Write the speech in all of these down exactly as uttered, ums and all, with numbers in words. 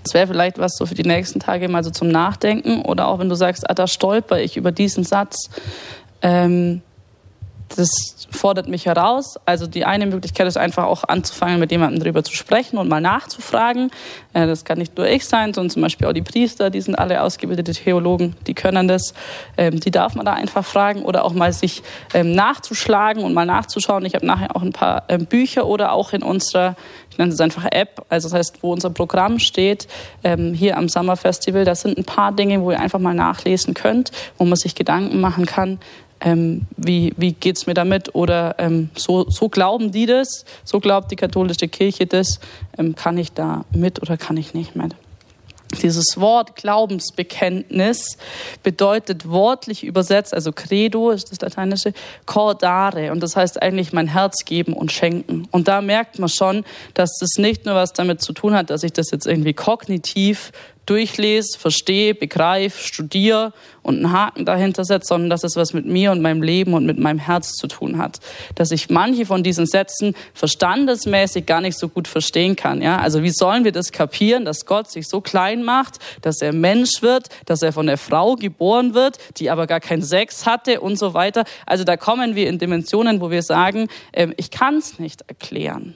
Das wäre vielleicht was so für die nächsten Tage mal so zum Nachdenken. Oder auch wenn du sagst, ah, da stolper ich über diesen Satz. Ähm, das fordert mich heraus. Also die eine Möglichkeit ist einfach auch anzufangen, mit jemandem darüber zu sprechen und mal nachzufragen. Äh, das kann nicht nur ich sein, sondern zum Beispiel auch die Priester, die sind alle ausgebildete Theologen, die können das. Ähm, die darf man da einfach fragen oder auch mal sich ähm, nachzuschlagen und mal nachzuschauen. Ich habe nachher auch ein paar ähm, Bücher oder auch in unserer, ich nenne es einfach App, also das heißt, wo unser Programm steht, ähm, hier am Summer Festival, da sind ein paar Dinge, wo ihr einfach mal nachlesen könnt, wo man sich Gedanken machen kann, Ähm, wie, wie geht's mir damit? Oder ähm, so, so glauben die das, so glaubt die katholische Kirche das, ähm, kann ich da mit oder kann ich nicht mit? Dieses Wort Glaubensbekenntnis bedeutet wortlich übersetzt, also Credo ist das lateinische, cordare, und das heißt eigentlich mein Herz geben und schenken. Und da merkt man schon, dass das nicht nur was damit zu tun hat, dass ich das jetzt irgendwie kognitiv durchlese, verstehe, begreife, studiere und einen Haken dahinter setze, sondern dass es was mit mir und meinem Leben und mit meinem Herz zu tun hat. Dass ich manche von diesen Sätzen verstandesmäßig gar nicht so gut verstehen kann. Ja? Also wie sollen wir das kapieren, dass Gott sich so klein macht, dass er Mensch wird, dass er von der Frau geboren wird, die aber gar keinen Sex hatte und so weiter. Also da kommen wir in Dimensionen, wo wir sagen, äh, ich kann es nicht erklären.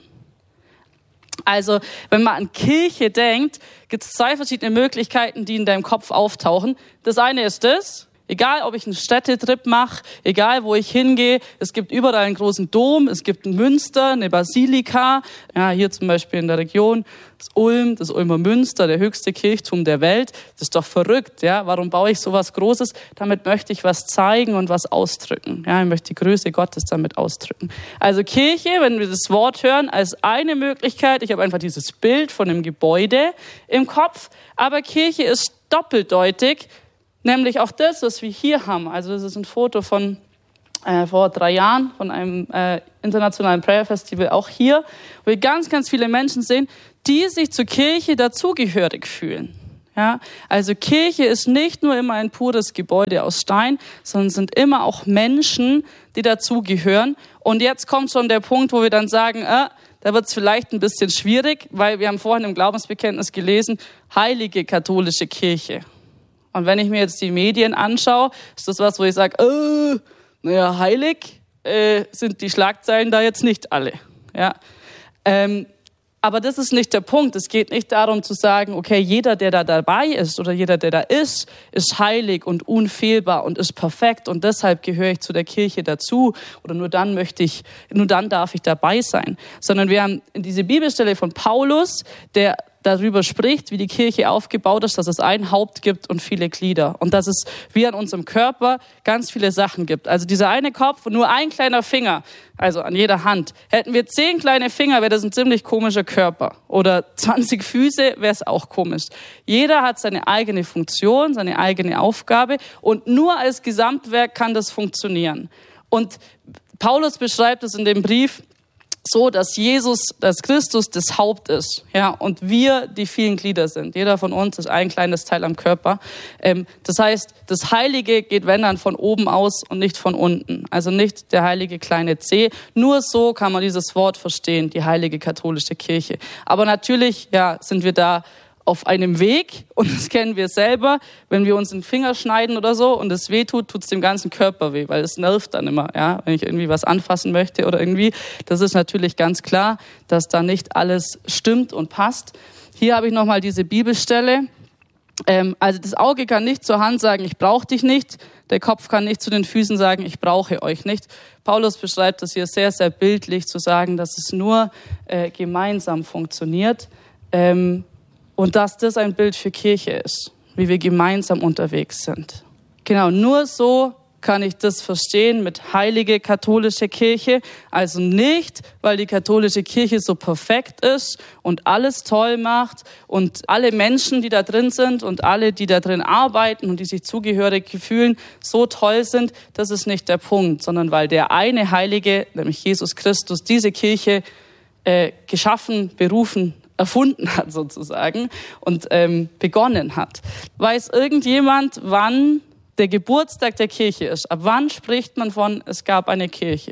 Also, wenn man an Kirche denkt, gibt es zwei verschiedene Möglichkeiten, die in deinem Kopf auftauchen. Das eine ist das, egal ob ich einen Städtetrip mache, egal wo ich hingehe, es gibt überall einen großen Dom, es gibt ein Münster, eine Basilika, ja, hier zum Beispiel in der Region, das Ulm, das Ulmer Münster, der höchste Kirchturm der Welt. Das ist doch verrückt, ja? Warum baue ich sowas Großes? Damit möchte ich was zeigen und was ausdrücken. Ja, ich möchte die Größe Gottes damit ausdrücken. Also Kirche, wenn wir das Wort hören, als eine Möglichkeit, ich habe einfach dieses Bild von einem Gebäude im Kopf, aber Kirche ist doppeldeutig, nämlich auch das, was wir hier haben. Also das ist ein Foto von äh, vor drei Jahren von einem äh, internationalen Prayer Festival, auch hier, wo wir ganz, ganz viele Menschen sehen, die sich zur Kirche dazugehörig fühlen. Ja, also Kirche ist nicht nur immer ein pures Gebäude aus Stein, sondern sind immer auch Menschen, die dazugehören. Und jetzt kommt schon der Punkt, wo wir dann sagen, äh, da wird es vielleicht ein bisschen schwierig, weil wir haben vorhin im Glaubensbekenntnis gelesen, heilige katholische Kirche. Und wenn ich mir jetzt die Medien anschaue, ist das was, wo ich sage, äh, naja, heilig äh, sind die Schlagzeilen da jetzt nicht alle. Ja. Ähm, aber das ist nicht der Punkt. Es geht nicht darum zu sagen, okay, jeder, der da dabei ist oder jeder, der da ist, ist heilig und unfehlbar und ist perfekt und deshalb gehöre ich zu der Kirche dazu oder nur dann möchte ich, nur dann darf ich dabei sein. Sondern wir haben diese Bibelstelle von Paulus, der darüber spricht, wie die Kirche aufgebaut ist, dass es ein Haupt gibt und viele Glieder. Und dass es wie an unserem Körper ganz viele Sachen gibt. Also dieser eine Kopf und nur ein kleiner Finger, also an jeder Hand. Hätten wir zehn kleine Finger, wäre das ein ziemlich komischer Körper. Oder zwanzig Füße, wäre es auch komisch. Jeder hat seine eigene Funktion, seine eigene Aufgabe und nur als Gesamtwerk kann das funktionieren. Und Paulus beschreibt es in dem Brief so, dass Jesus, dass Christus das Haupt ist, ja, und wir die vielen Glieder sind. Jeder von uns ist ein kleines Teil am Körper. Ähm, das heißt, das Heilige geht, wenn dann, von oben aus und nicht von unten. Also nicht der heilige kleine C. Nur so kann man dieses Wort verstehen, die heilige katholische Kirche. Aber natürlich, ja, sind wir da auf einem Weg und das kennen wir selber, wenn wir uns den Finger schneiden oder so und es weh tut, tut es dem ganzen Körper weh, weil es nervt dann immer, ja, wenn ich irgendwie was anfassen möchte oder irgendwie. Das ist natürlich ganz klar, dass da nicht alles stimmt und passt. Hier habe ich nochmal diese Bibelstelle. Ähm, also das Auge kann nicht zur Hand sagen, ich brauche dich nicht. Der Kopf kann nicht zu den Füßen sagen, ich brauche euch nicht. Paulus beschreibt das hier sehr, sehr bildlich, zu sagen, dass es nur äh, gemeinsam funktioniert. Ähm, Und dass das ein Bild für Kirche ist, wie wir gemeinsam unterwegs sind. Genau, nur so kann ich das verstehen mit heilige katholische Kirche. Also nicht, weil die katholische Kirche so perfekt ist und alles toll macht und alle Menschen, die da drin sind und alle, die da drin arbeiten und die sich zugehörig fühlen, so toll sind. Das ist nicht der Punkt, sondern weil der eine Heilige, nämlich Jesus Christus, diese Kirche äh, geschaffen, berufen, erfunden hat sozusagen und ähm, begonnen hat. Weiß irgendjemand, wann der Geburtstag der Kirche ist? Ab wann spricht man von, es gab eine Kirche?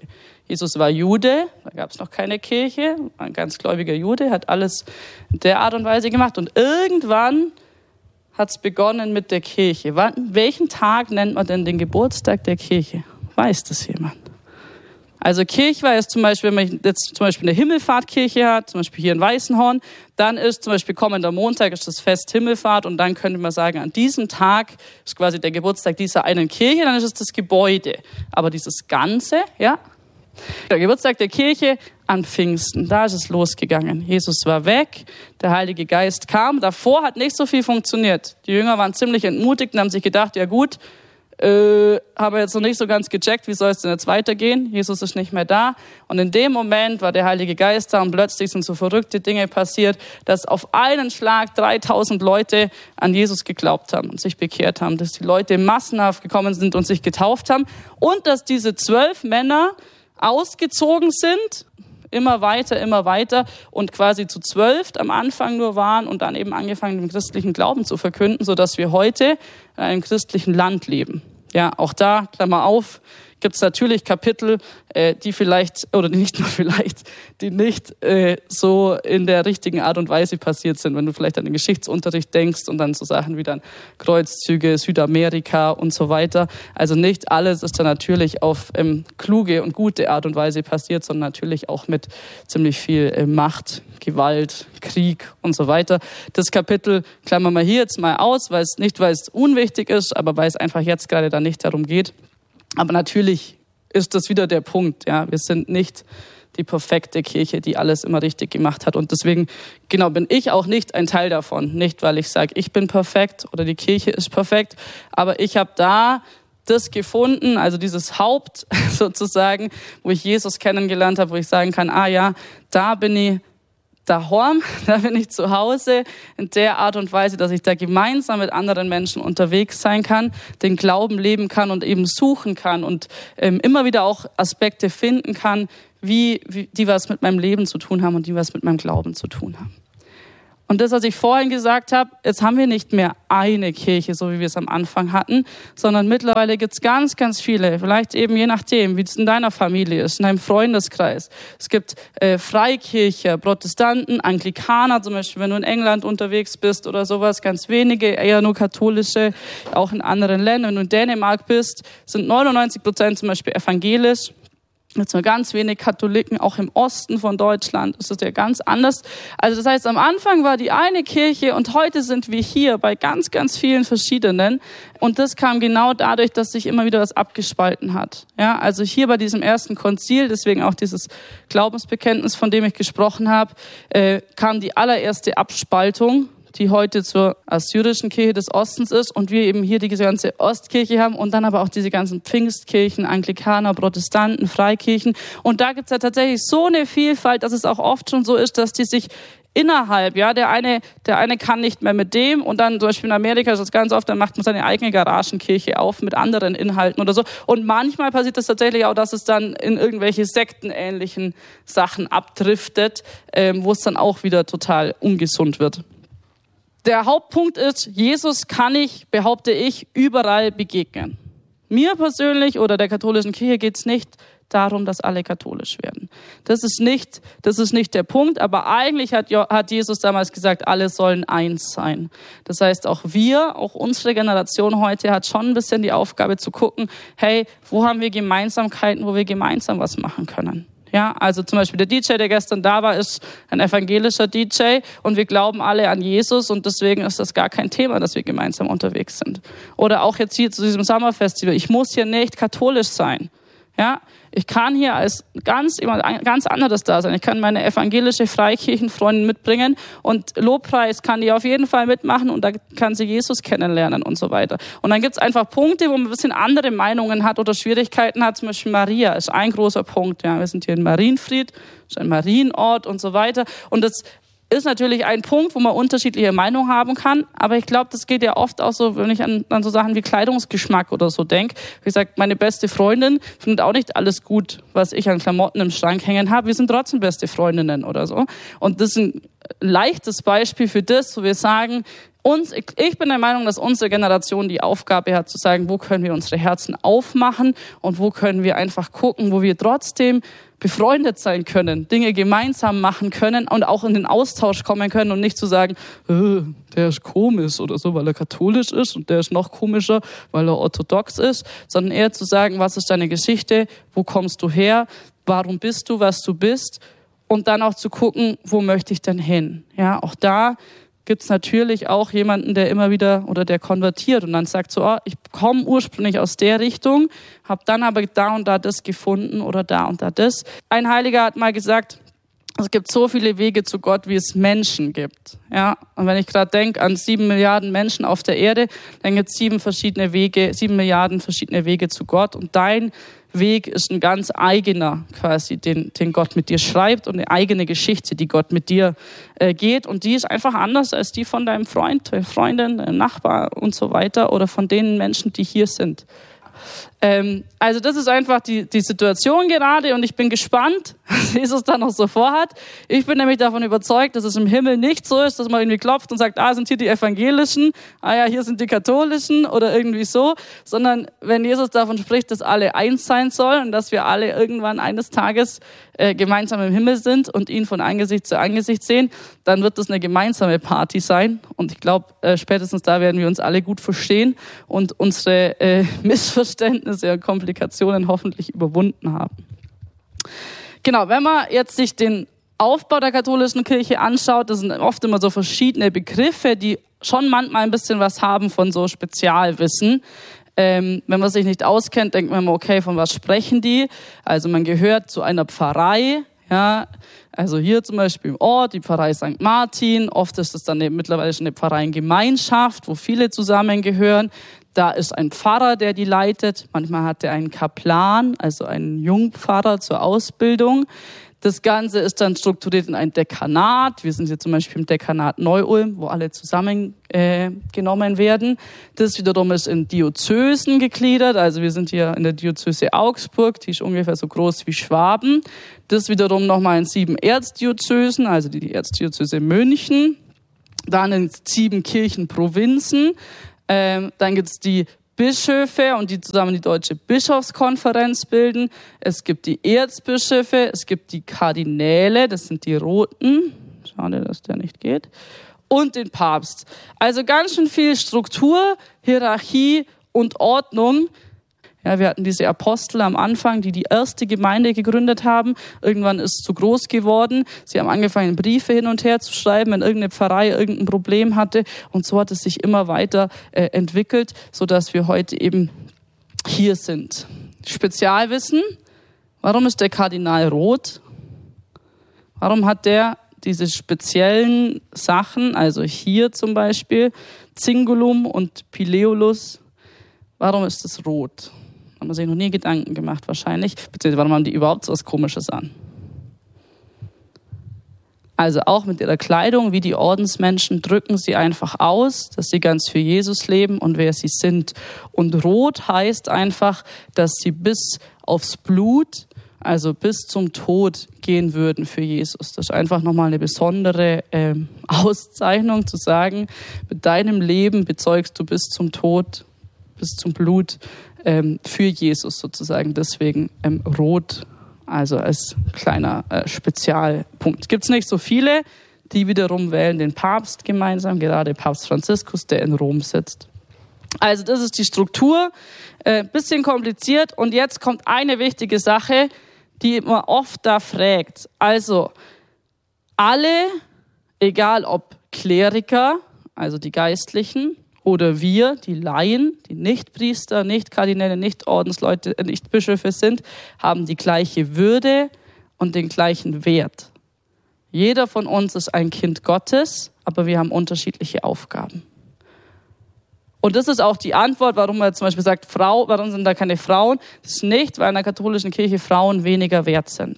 Jesus war Jude, da gab es noch keine Kirche, war ein ganz gläubiger Jude, hat alles in der Art und Weise gemacht. Und irgendwann hat es begonnen mit der Kirche. Wann, welchen Tag nennt man denn den Geburtstag der Kirche? Weiß das jemand? Also Kirchweih ist zum Beispiel, wenn man jetzt zum Beispiel eine Himmelfahrtkirche hat, zum Beispiel hier in Weißenhorn, dann ist zum Beispiel kommender Montag ist das Fest Himmelfahrt und dann könnte man sagen, an diesem Tag ist quasi der Geburtstag dieser einen Kirche, dann ist es das Gebäude. Aber dieses Ganze, ja, der Geburtstag der Kirche an Pfingsten, da ist es losgegangen. Jesus war weg, der Heilige Geist kam. Davor hat nicht so viel funktioniert. Die Jünger waren ziemlich entmutigt und haben sich gedacht, ja gut, Äh, haben wir jetzt noch nicht so ganz gecheckt, wie soll es denn jetzt weitergehen? Jesus ist nicht mehr da. Und in dem Moment war der Heilige Geist da und plötzlich sind so verrückte Dinge passiert, dass auf einen Schlag dreitausend Leute an Jesus geglaubt haben und sich bekehrt haben. Dass die Leute massenhaft gekommen sind und sich getauft haben. Und dass diese zwölf Männer ausgezogen sind, immer weiter, immer weiter und quasi zu zwölf am Anfang nur waren und dann eben angefangen, den christlichen Glauben zu verkünden, sodass wir heute in einem christlichen Land leben. Ja, auch da, Klammer auf, gibt es natürlich Kapitel, äh, die vielleicht, oder nicht nur vielleicht, die nicht äh, so in der richtigen Art und Weise passiert sind. Wenn du vielleicht an den Geschichtsunterricht denkst und dann so Sachen wie dann Kreuzzüge, Südamerika und so weiter. Also nicht alles ist da natürlich auf ähm, kluge und gute Art und Weise passiert, sondern natürlich auch mit ziemlich viel äh, Macht, Gewalt, Krieg und so weiter. Das Kapitel klammern wir hier jetzt mal aus, weil es nicht, weil es unwichtig ist, aber weil es einfach jetzt gerade da nicht darum geht. Aber natürlich ist das wieder der Punkt. Ja, wir sind nicht die perfekte Kirche, die alles immer richtig gemacht hat. Und deswegen, genau, bin ich auch nicht ein Teil davon. Nicht, weil ich sage, ich bin perfekt oder die Kirche ist perfekt. Aber ich habe da das gefunden, also dieses Haupt sozusagen, wo ich Jesus kennengelernt habe, wo ich sagen kann, ah ja, da bin ich daheim, da bin ich zu Hause in der Art und Weise, dass ich da gemeinsam mit anderen Menschen unterwegs sein kann, den Glauben leben kann und eben suchen kann und ähm, immer wieder auch Aspekte finden kann, wie, wie die was mit meinem Leben zu tun haben und die was mit meinem Glauben zu tun haben. Und das, was ich vorhin gesagt habe, jetzt haben wir nicht mehr eine Kirche, so wie wir es am Anfang hatten, sondern mittlerweile gibt es ganz, ganz viele, vielleicht eben je nachdem, wie es in deiner Familie ist, in deinem Freundeskreis. Es gibt äh, Freikirche, Protestanten, Anglikaner, zum Beispiel, wenn du in England unterwegs bist oder sowas, ganz wenige, eher nur katholische, auch in anderen Ländern. Wenn du in Dänemark bist, sind neunundneunzig Prozent zum Beispiel evangelisch. Jetzt nur ganz wenig Katholiken, auch im Osten von Deutschland ist es ja ganz anders. Also das heißt, am Anfang war die eine Kirche und heute sind wir hier bei ganz, ganz vielen verschiedenen. Und das kam genau dadurch, dass sich immer wieder was abgespalten hat. Ja, also hier bei diesem ersten Konzil, deswegen auch dieses Glaubensbekenntnis, von dem ich gesprochen habe, äh, kam die allererste Abspaltung, die heute zur assyrischen Kirche des Ostens ist und wir eben hier die ganze Ostkirche haben und dann aber auch diese ganzen Pfingstkirchen, Anglikaner, Protestanten, Freikirchen. Und da gibt's ja tatsächlich so eine Vielfalt, dass es auch oft schon so ist, dass die sich innerhalb, ja, der eine, der eine kann nicht mehr mit dem und dann zum Beispiel in Amerika ist das ganz oft, dann macht man seine eigene Garagenkirche auf mit anderen Inhalten oder so. Und manchmal passiert das tatsächlich auch, dass es dann in irgendwelche sektenähnlichen Sachen abdriftet, ähm, wo es dann auch wieder total ungesund wird. Der Hauptpunkt ist, Jesus kann ich, behaupte ich, überall begegnen. Mir persönlich oder der katholischen Kirche geht es nicht darum, dass alle katholisch werden. Das ist nicht, das ist nicht der Punkt, aber eigentlich hat, hat Jesus damals gesagt, alle sollen eins sein. Das heißt, auch wir, auch unsere Generation heute hat schon ein bisschen die Aufgabe zu gucken, hey, wo haben wir Gemeinsamkeiten, wo wir gemeinsam was machen können. Ja, also zum Beispiel der D J, der gestern da war, ist ein evangelischer D J und wir glauben alle an Jesus und deswegen ist das gar kein Thema, dass wir gemeinsam unterwegs sind. Oder auch jetzt hier zu diesem Sommerfestival. Ich muss hier nicht katholisch sein. Ja, ich kann hier als ganz, ganz anderes da sein. Ich kann meine evangelische Freikirchenfreundin mitbringen und Lobpreis kann die auf jeden Fall mitmachen und da kann sie Jesus kennenlernen und so weiter. Und dann gibt es einfach Punkte, wo man ein bisschen andere Meinungen hat oder Schwierigkeiten hat. Zum Beispiel Maria ist ein großer Punkt. Ja, wir sind hier in Marienfried, ist ein Marienort und so weiter. Und das Ist natürlich ein Punkt, wo man unterschiedliche Meinungen haben kann, aber ich glaube, das geht ja oft auch so, wenn ich an, an so Sachen wie Kleidungsgeschmack oder so denke. Wie gesagt, meine beste Freundin findet auch nicht alles gut, was ich an Klamotten im Schrank hängen habe. Wir sind trotzdem beste Freundinnen oder so. Und das ist ein leichtes Beispiel für das, wo wir sagen, uns, ich bin der Meinung, dass unsere Generation die Aufgabe hat, zu sagen, wo können wir unsere Herzen aufmachen und wo können wir einfach gucken, wo wir trotzdem befreundet sein können, Dinge gemeinsam machen können und auch in den Austausch kommen können und nicht zu sagen, äh, der ist komisch oder so, weil er katholisch ist und der ist noch komischer, weil er orthodox ist, sondern eher zu sagen, was ist deine Geschichte, wo kommst du her, warum bist du, was du bist und dann auch zu gucken, wo möchte ich denn hin? Ja, auch da gibt es natürlich auch jemanden, der immer wieder oder der konvertiert und dann sagt so, oh, ich komme ursprünglich aus der Richtung, habe dann aber da und da das gefunden oder da und da das. Ein Heiliger hat mal gesagt, es gibt so viele Wege zu Gott, wie es Menschen gibt. Ja, und wenn ich gerade denke an sieben Milliarden Menschen auf der Erde, dann gibt es sieben verschiedene Wege, sieben Milliarden verschiedene Wege zu Gott und dein Weg ist ein ganz eigener quasi, den, den Gott mit dir schreibt und eine eigene Geschichte, die Gott mit dir äh, geht und die ist einfach anders als die von deinem Freund, deiner Freundin, deinem Nachbar und so weiter oder von den Menschen, die hier sind. Ähm, also das ist einfach die, die Situation gerade und ich bin gespannt, was Jesus da noch so vorhat. Ich bin nämlich davon überzeugt, dass es im Himmel nicht so ist, dass man irgendwie klopft und sagt, ah, sind hier die Evangelischen, ah ja, hier sind die Katholischen oder irgendwie so, sondern wenn Jesus davon spricht, dass alle eins sein sollen und dass wir alle irgendwann eines Tages äh, gemeinsam im Himmel sind und ihn von Angesicht zu Angesicht sehen, dann wird das eine gemeinsame Party sein und ich glaube, äh, spätestens da werden wir uns alle gut verstehen und unsere äh, Missverständnisse und Komplikationen hoffentlich überwunden haben. Genau, wenn man jetzt sich den Aufbau der katholischen Kirche anschaut, das sind oft immer so verschiedene Begriffe, die schon manchmal ein bisschen was haben von so Spezialwissen. Ähm, wenn man sich nicht auskennt, denkt man immer, okay, von was sprechen die? Also man gehört zu einer Pfarrei, ja, also hier zum Beispiel im Ort, die Pfarrei Sankt Martin, oft ist es dann eben mittlerweile schon eine Pfarreiengemeinschaft, wo viele zusammengehören. Da ist ein Pfarrer, der die leitet. Manchmal hat er einen Kaplan, also einen Jungpfarrer zur Ausbildung. Das Ganze ist dann strukturiert in ein Dekanat. Wir sind hier zum Beispiel im Dekanat Neu-Ulm, wo alle zusammengenommen äh, werden. Das wiederum ist in Diözesen gegliedert. Also wir sind hier in der Diözese Augsburg, die ist ungefähr so groß wie Schwaben. Das wiederum nochmal in sieben Erzdiözesen, also die Erzdiözese München. Dann in sieben Kirchenprovinzen. Ähm, dann gibt's die Bischöfe und die zusammen die Deutsche Bischofskonferenz bilden. Es gibt die Erzbischöfe, es gibt die Kardinäle, das sind die Roten. Schade, dass der nicht geht. Und den Papst. Also ganz schön viel Struktur, Hierarchie und Ordnung. Ja, wir hatten diese Apostel am Anfang, die die erste Gemeinde gegründet haben. Irgendwann ist es zu groß geworden. Sie haben angefangen, Briefe hin und her zu schreiben, wenn irgendeine Pfarrei irgendein Problem hatte. Und so hat es sich immer weiter äh, entwickelt, sodass wir heute eben hier sind. Spezialwissen. Warum ist der Kardinal rot? Warum hat der diese speziellen Sachen, also hier zum Beispiel, Cingulum und Pileolus, warum ist das rot? Haben wir sich noch nie Gedanken gemacht wahrscheinlich. Beziehungsweise warum haben die überhaupt so was Komisches an? Also auch mit ihrer Kleidung, wie die Ordensmenschen, drücken sie einfach aus, dass sie ganz für Jesus leben und wer sie sind. Und rot heißt einfach, dass sie bis aufs Blut, also bis zum Tod gehen würden für Jesus. Das ist einfach nochmal eine besondere äh, Auszeichnung zu sagen, mit deinem Leben bezeugst du bis zum Tod, bis zum Blut ähm, für Jesus sozusagen. Deswegen ähm, rot, also als kleiner äh, Spezialpunkt. Gibt es nicht so viele, die wiederum wählen den Papst gemeinsam, gerade Papst Franziskus, der in Rom sitzt. Also das ist die Struktur, äh, bisschen kompliziert. Und jetzt kommt eine wichtige Sache, die man oft da fragt. Also alle, egal ob Kleriker, also die Geistlichen, oder wir, die Laien, die nicht Priester, nicht Kardinäle, nicht Ordensleute, nicht Bischöfe sind, haben die gleiche Würde und den gleichen Wert. Jeder von uns ist ein Kind Gottes, aber wir haben unterschiedliche Aufgaben. Und das ist auch die Antwort, warum man zum Beispiel sagt, Frau, warum sind da keine Frauen? Das ist nicht, weil in der katholischen Kirche Frauen weniger wert sind.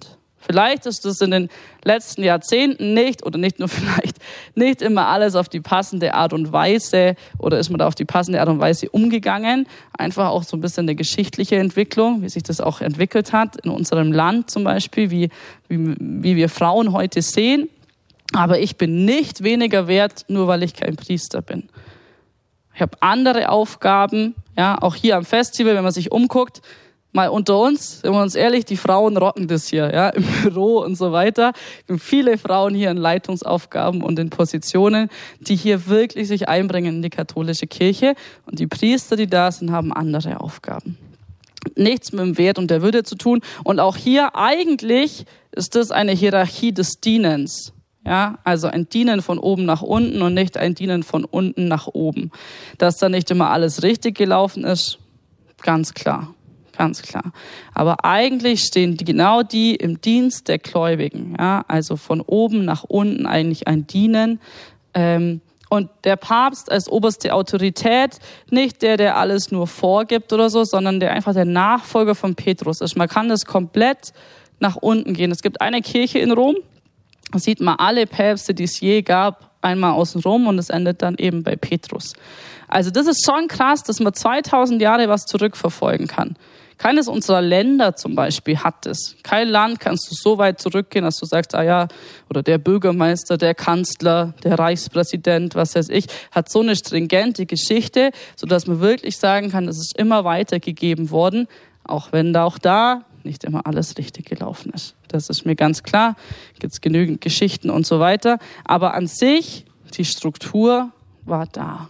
Vielleicht ist das in den letzten Jahrzehnten nicht, oder nicht nur vielleicht, nicht immer alles auf die passende Art und Weise, oder ist man da auf die passende Art und Weise umgegangen. Einfach auch so ein bisschen eine geschichtliche Entwicklung, wie sich das auch entwickelt hat in unserem Land zum Beispiel, wie, wie, wie wir Frauen heute sehen. Aber ich bin nicht weniger wert, nur weil ich kein Priester bin. Ich habe andere Aufgaben, ja, auch hier am Festival, wenn man sich umguckt, mal unter uns, sind wir uns ehrlich, die Frauen rocken das hier, ja, im Büro und so weiter. Es gibt viele Frauen hier in Leitungsaufgaben und in Positionen, die hier wirklich sich einbringen in die katholische Kirche. Und die Priester, die da sind, haben andere Aufgaben. Nichts mit dem Wert und der Würde zu tun. Und auch hier eigentlich ist das eine Hierarchie des Dienens. Ja, also ein Dienen von oben nach unten und nicht ein Dienen von unten nach oben. Dass da nicht immer alles richtig gelaufen ist, ganz klar. Ganz klar. Aber eigentlich stehen die, genau die im Dienst der Gläubigen. Ja? Also von oben nach unten eigentlich ein Dienen. Ähm, und der Papst als oberste Autorität, nicht der, der alles nur vorgibt oder so, sondern der einfach der Nachfolger von Petrus ist. Man kann das komplett nach unten gehen. Es gibt eine Kirche in Rom, da sieht man alle Päpste, die es je gab, einmal außen rum und es endet dann eben bei Petrus. Also das ist schon krass, dass man zweitausend Jahre was zurückverfolgen kann. Keines unserer Länder zum Beispiel hat es. Kein Land kannst du so weit zurückgehen, dass du sagst, ah ja, oder der Bürgermeister, der Kanzler, der Reichspräsident, was weiß ich, hat so eine stringente Geschichte, sodass man wirklich sagen kann, es ist immer weitergegeben worden, auch wenn da auch da nicht immer alles richtig gelaufen ist. Das ist mir ganz klar. Gibt es genügend Geschichten und so weiter. Aber an sich, die Struktur war da.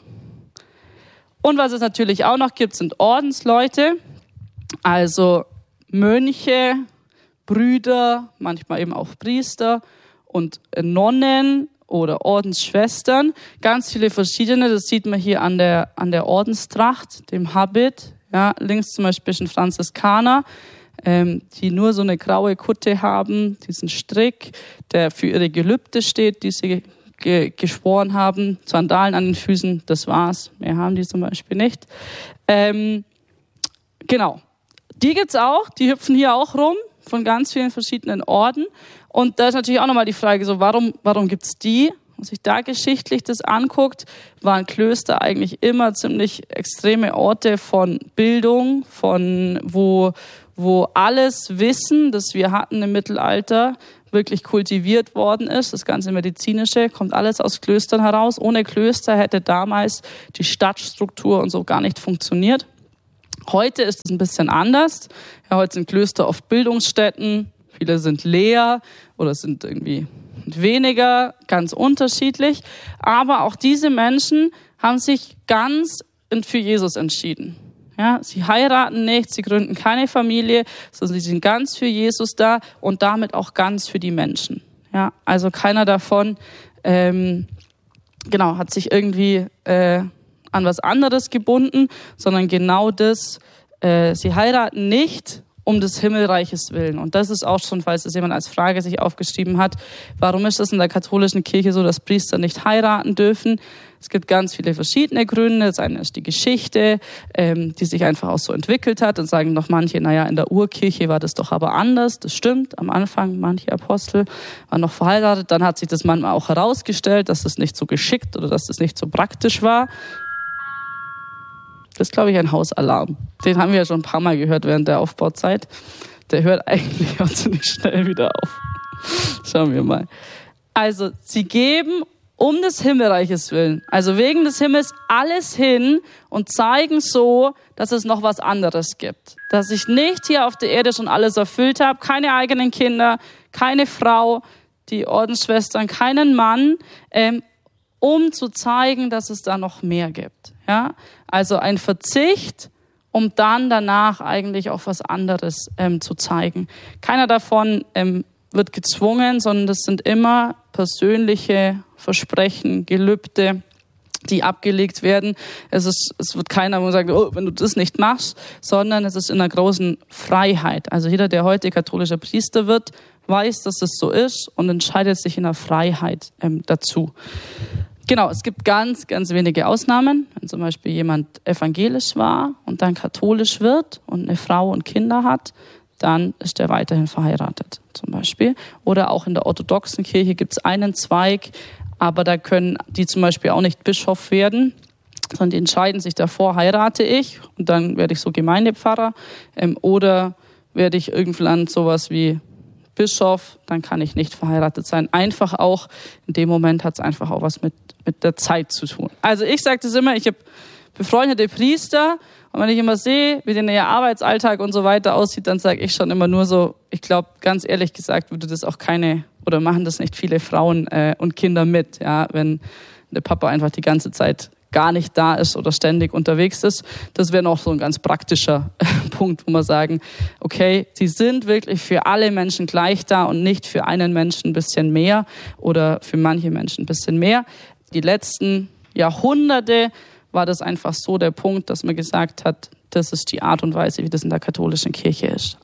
Und was es natürlich auch noch gibt, sind Ordensleute. Also Mönche, Brüder, manchmal eben auch Priester und Nonnen oder Ordensschwestern. Ganz viele verschiedene, das sieht man hier an der, an der Ordenstracht, dem Habit. Ja, links zum Beispiel sind Franziskaner, ähm, die nur so eine graue Kutte haben, diesen Strick, der für ihre Gelübde steht, die sie ge- geschworen haben. Sandalen an den Füßen, das war's. Mehr haben die zum Beispiel nicht. Ähm, genau. Die gibt's auch, die hüpfen hier auch rum, von ganz vielen verschiedenen Orden. Und da ist natürlich auch nochmal die Frage, so warum, warum gibt's die? Wenn man sich da geschichtlich das anguckt, waren Klöster eigentlich immer ziemlich extreme Orte von Bildung, von wo, wo alles Wissen, das wir hatten im Mittelalter, wirklich kultiviert worden ist. Das ganze Medizinische kommt alles aus Klöstern heraus. Ohne Klöster hätte damals die Stadtstruktur und so gar nicht funktioniert. Heute ist es ein bisschen anders. Ja, heute sind Klöster oft Bildungsstätten, viele sind leer oder sind irgendwie weniger, ganz unterschiedlich. Aber auch diese Menschen haben sich ganz für Jesus entschieden. Ja, sie heiraten nicht, sie gründen keine Familie, sondern sie sind ganz für Jesus da und damit auch ganz für die Menschen. Ja, also keiner davon ähm, genau, hat sich irgendwie äh, an was anderes gebunden, sondern genau das, äh, sie heiraten nicht um des Himmelreiches willen. Und das ist auch schon, falls es jemand als Frage sich aufgeschrieben hat, warum ist es in der katholischen Kirche so, dass Priester nicht heiraten dürfen? Es gibt ganz viele verschiedene Gründe. Das eine ist die Geschichte, ähm, die sich einfach auch so entwickelt hat. Dann sagen noch manche, naja, in der Urkirche war das doch aber anders. Das stimmt, am Anfang, manche Apostel waren noch verheiratet. Dann hat sich das manchmal auch herausgestellt, dass das nicht so geschickt oder dass das nicht so praktisch war. Das ist, glaube ich, ein Hausalarm. Den haben wir ja schon ein paar Mal gehört während der Aufbauzeit. Der hört eigentlich auch ziemlich schnell wieder auf. Schauen wir mal. Also, sie geben um des Himmelreiches willen, also wegen des Himmels, alles hin und zeigen so, dass es noch was anderes gibt. Dass ich nicht hier auf der Erde schon alles erfüllt habe, keine eigenen Kinder, keine Frau, die Ordensschwestern, keinen Mann, ähm, um zu zeigen, dass es da noch mehr gibt. Ja, also ein Verzicht, um dann danach eigentlich auch was anderes ähm, zu zeigen. Keiner davon ähm, wird gezwungen, sondern das sind immer persönliche Versprechen, Gelübde, die abgelegt werden. Es ist, es wird keiner, wo sagt, oh, wenn du das nicht machst, sondern es ist in einer großen Freiheit. Also jeder, der heute katholischer Priester wird, weiß, dass es so ist und entscheidet sich in der Freiheit ähm, dazu. Genau, es gibt ganz, ganz wenige Ausnahmen. Wenn zum Beispiel jemand evangelisch war und dann katholisch wird und eine Frau und Kinder hat, dann ist der weiterhin verheiratet zum Beispiel. Oder auch in der orthodoxen Kirche gibt es einen Zweig, aber da können die zum Beispiel auch nicht Bischof werden, sondern die entscheiden sich davor, heirate ich und dann werde ich so Gemeindepfarrer ähm, oder werde ich irgendwann sowas wie Bischof, dann kann ich nicht verheiratet sein. Einfach auch, in dem Moment hat es einfach auch was mit, mit der Zeit zu tun. Also ich sage das immer, ich habe befreundete Priester und wenn ich immer sehe, wie denn ihr Arbeitsalltag und so weiter aussieht, dann sage ich schon immer nur so, ich glaube, ganz ehrlich gesagt, würde das auch keine, oder machen das nicht viele Frauen äh, und Kinder mit, ja, wenn der Papa einfach die ganze Zeit gar nicht da ist oder ständig unterwegs ist. Das wäre noch so ein ganz praktischer Punkt, wo wir sagen, okay, sie sind wirklich für alle Menschen gleich da und nicht für einen Menschen ein bisschen mehr oder für manche Menschen ein bisschen mehr. Die letzten Jahrhunderte war das einfach so der Punkt, dass man gesagt hat, das ist die Art und Weise, wie das in der katholischen Kirche ist.